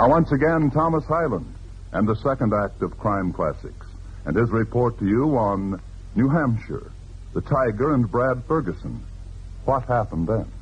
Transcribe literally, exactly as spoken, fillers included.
Now, once again, Thomas Hyland and the second act of Crime Classics, and his report to you on New Hampshire, the Tiger and Brad Ferguson. What happened then?